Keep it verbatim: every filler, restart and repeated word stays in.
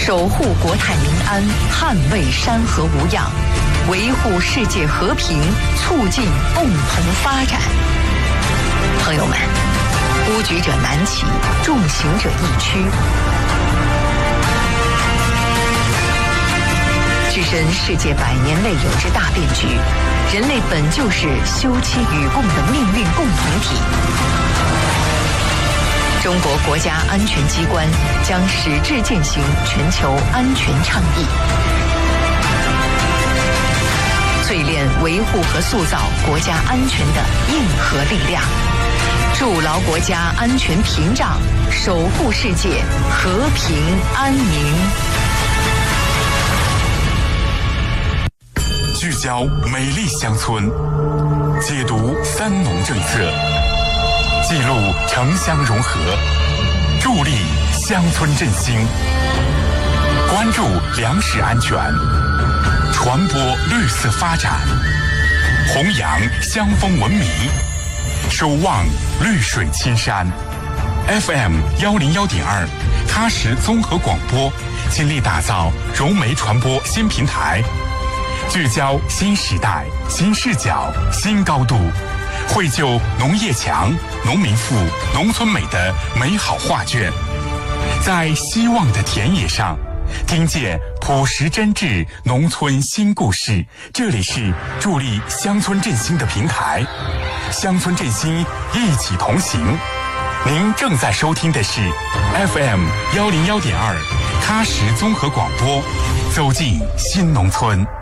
守护国泰民安，捍卫山河无恙，维护世界和平，促进共同发展。朋友们，孤举者难起，重行者易趋。置身世界百年未有之大变局，人类本就是休戚与共的命运共同体。中国国家安全机关将矢志践行全球安全倡议，淬炼维护和塑造国家安全的硬核力量，筑牢国家安全屏障，守护世界和平安宁。 聚焦美丽乡村，解读三农政策，记录城乡融合，助力乡村振兴，关注粮食安全，传播绿色发展，弘扬乡风文明，守望绿水青山。F M 幺零幺点二，喀什综合广播倾力打造融媒传播新平台，聚焦新时代、新视角、新高度，绘就农业强、农民富、农村美的美好画卷。在希望的田野上，听见朴实真挚农村新故事。这里是助力乡村振兴的平台，乡村振兴一起同行。您正在收听的是 F M 幺零幺点二喀什综合广播，走进新农村。